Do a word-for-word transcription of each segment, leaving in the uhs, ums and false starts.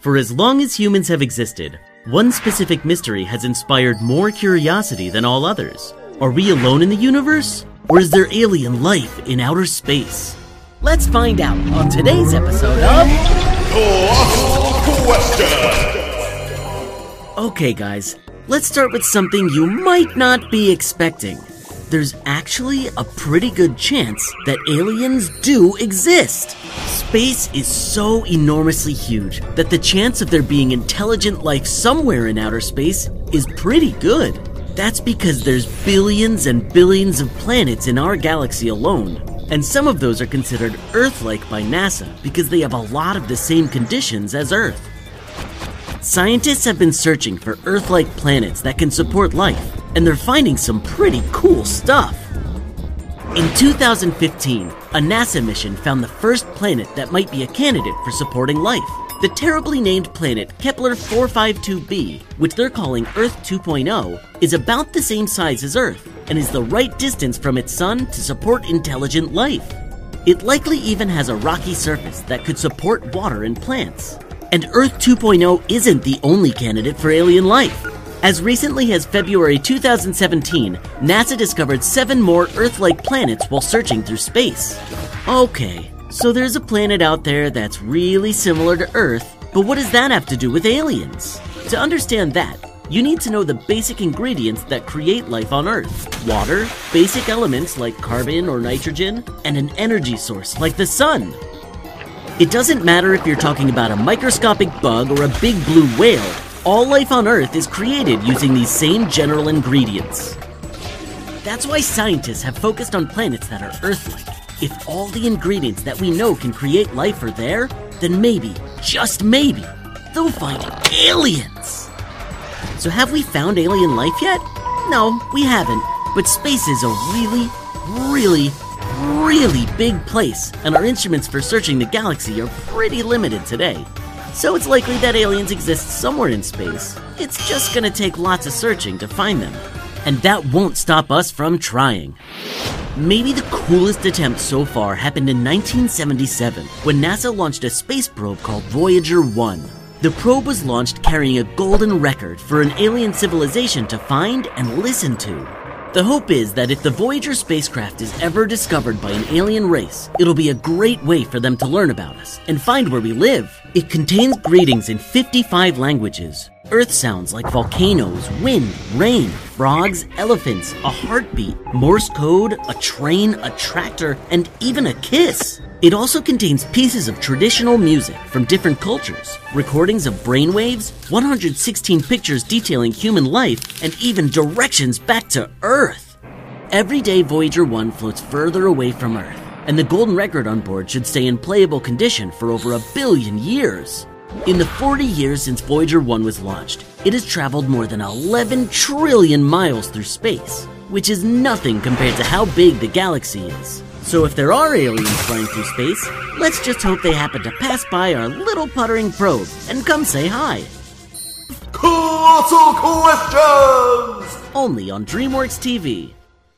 For as long as humans have existed, one specific mystery has inspired more curiosity than all others. Are we alone in the universe? Or is there alien life in outer space? Let's find out on today's episode of... Question! Okay guys, let's start with something you might not be expecting. There's actually a pretty good chance that aliens do exist. Space is so enormously huge that the chance of there being intelligent life somewhere in outer space is pretty good. That's because there's billions and billions of planets in our galaxy alone, and some of those are considered Earth-like by NASA because they have a lot of the same conditions as Earth. Scientists have been searching for Earth-like planets that can support life, and they're finding some pretty cool stuff. In two thousand fifteen, a NASA mission found the first planet that might be a candidate for supporting life. The terribly named planet Kepler four fifty-two b, which they're calling Earth two point oh, is about the same size as Earth and is the right distance from its sun to support intelligent life. It likely even has a rocky surface that could support water and plants. And Earth two point oh isn't the only candidate for alien life. As recently as February two thousand seventeen, NASA discovered seven more Earth-like planets while searching through space. Okay, so there's a planet out there that's really similar to Earth, but what does that have to do with aliens? To understand that, you need to know the basic ingredients that create life on Earth. Water, basic elements like carbon or nitrogen, and an energy source like the sun. It doesn't matter if you're talking about a microscopic bug or a big blue whale. All life on Earth is created using these same general ingredients. That's why scientists have focused on planets that are Earth-like. If all the ingredients that we know can create life are there, then maybe, just maybe, they'll find aliens. So have we found alien life yet? No, we haven't, but space is a really, really, really big place, and our instruments for searching the galaxy are pretty limited today. So it's likely that aliens exist somewhere in space. It's just gonna take lots of searching to find them. And that won't stop us from trying. Maybe the coolest attempt so far happened in nineteen seventy-seven, when NASA launched a space probe called Voyager one. The probe was launched carrying a golden record for an alien civilization to find and listen to. The hope is that if the Voyager spacecraft is ever discovered by an alien race, it'll be a great way for them to learn about us and find where we live. It contains greetings in fifty-five languages, Earth sounds like volcanoes, wind, rain, frogs, elephants, a heartbeat, Morse code, a train, a tractor, and even a kiss. It also contains pieces of traditional music from different cultures, recordings of brainwaves, one hundred sixteen pictures detailing human life, and even directions back to Earth. Every day Voyager one floats further away from Earth, and the golden record on board should stay in playable condition for over a billion years. In the forty years since Voyager one was launched, it has traveled more than eleven trillion miles through space, which is nothing compared to how big the galaxy is. So if there are aliens flying through space, let's just hope they happen to pass by our little puttering probe and come say hi. Colossal Questions! Only on DreamWorks T V.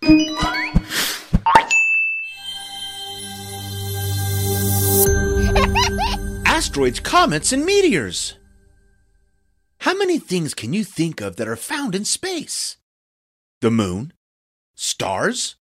Asteroids, comets, and meteors. How many things can you think of that are found in space? The moon? Stars?